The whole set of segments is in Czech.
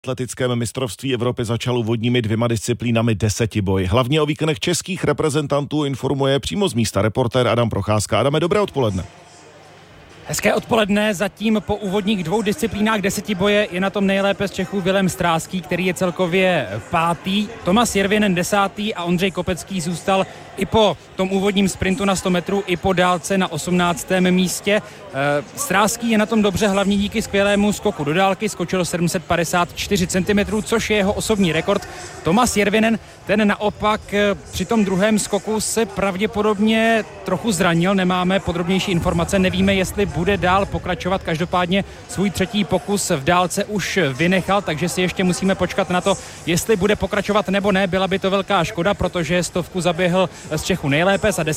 atletickém mistrovství Evropy začal úvodními 2 disciplínami desetiboj. Hlavně o výkonech českých reprezentantů informuje přímo z místa reportér Adam Procházka. Adame, dobré odpoledne. Hezké odpoledne, zatím po úvodních 2 disciplínách desetiboje je na tom nejlépe z Čechů Vilém Stráský, který je celkově 5. Tomas Jervěnen 10. a Ondřej Kopecký zůstal i po tom úvodním sprintu na 100 metrů i po dálce na 18. místě. Stráský je na tom dobře hlavně díky skvělému skoku do dálky, skočil 754 cm, což je jeho osobní rekord. Tomas Jervěnen, ten naopak při tom druhém skoku se pravděpodobně trochu zranil, nemáme podrobnější informace, nevíme, jestli bude dál pokračovat, každopádně svůj 3. pokus v dálce už vynechal, takže si ještě musíme počkat na to, jestli bude pokračovat nebo ne. Byla by to velká škoda, protože 100 zaběhl z Čechu nejlépe za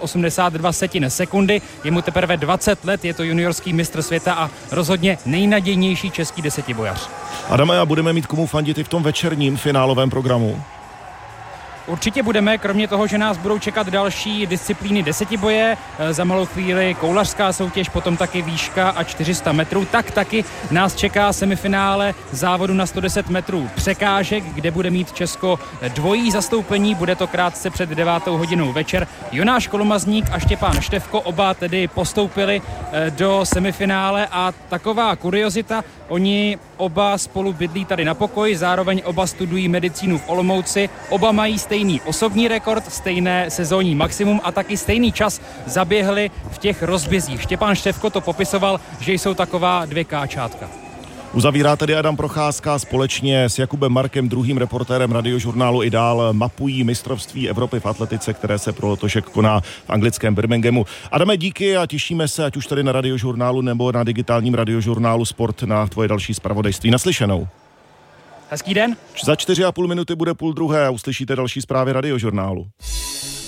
10,82 sekundy. Je mu teprve 20 let, je to juniorský mistr světa a rozhodně nejnadějnější český desetibojař. Adame, a budeme mít komu fandit i v tom večerním finálovém programu? Určitě budeme, kromě toho, že nás budou čekat další disciplíny desetiboje, za malou chvíli koulařská soutěž, potom taky výška a 400 metrů, tak taky nás čeká semifinále závodu na 110 metrů překážek, kde bude mít Česko dvojí zastoupení, bude to krátce před 9. hodinou večer. Jonáš Kolomazník a Štěpán Števko oba tedy postoupili do semifinále a taková kuriozita, oni oba spolu bydlí tady na pokoji, zároveň oba studují medicínu v Olomouci, oba mají stejný osobní rekord, stejné sezónní maximum a taky stejný čas zaběhli v těch rozbězích. Štěpán Števko to popisoval, že jsou taková 2 káčátka. Uzavírá tedy Adam Procházka společně s Jakubem Markem, druhým reportérem Radiožurnálu i dál mapují mistrovství Evropy v atletice, které se pro letošek koná v anglickém Birminghamu. Adame, díky a těšíme se, ať už tady na Radiožurnálu nebo na digitálním Radiožurnálu Sport, na tvoje další zpravodajství. Naslyšenou. Hezký den. Za 4,5 minuty bude 1:30 a uslyšíte další zprávy Radiožurnálu.